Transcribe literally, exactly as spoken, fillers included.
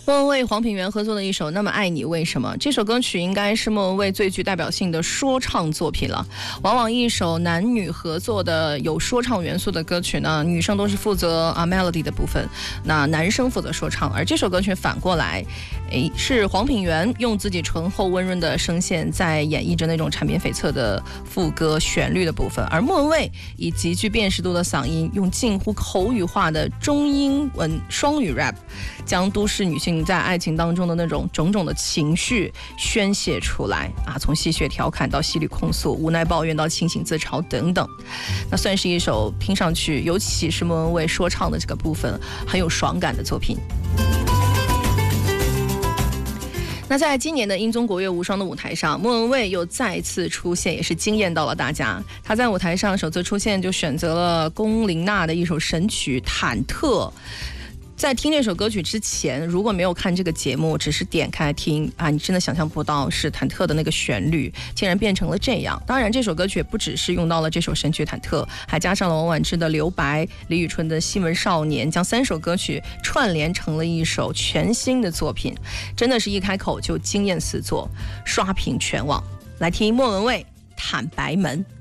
莫文蔚、黄品源合作的一首《那么爱你为什么》，这首歌曲应该是莫文蔚最具代表性的说唱作品了。往往一首男女合作的有说唱元素的歌曲呢，女生都是负责啊 melody 的部分，那男生负责说唱。而这首歌曲反过来，诶，是黄品源用自己醇厚温润的声线在演绎着那种缠绵悱恻的副歌旋律的部分，而莫文蔚以极具辨识度的嗓音，用近乎口语化的中英文双语 rap， 将都市女性在爱情当中的那种种种的情绪宣泄出来啊，从戏谑调侃到戏里控诉，无奈抱怨到清醒自嘲等等。那算是一首听上去，尤其是莫文蔚说唱的这个部分很有爽感的作品。那在今年的英宗国乐无双的舞台上，莫文蔚又再次出现，也是惊艳到了大家。她在舞台上首次出现就选择了龚琳娜的一首神曲《忐忑》。在听这首歌曲之前，如果没有看这个节目，只是点开听啊，你真的想象不到是忐忑的那个旋律竟然变成了这样。当然这首歌曲也不只是用到了这首神曲忐忑，还加上了王菀之的留白、李宇春的西门少年，将三首歌曲串联成了一首全新的作品，真的是一开口就惊艳四座，刷屏全网。来听莫文蔚《坦白门》。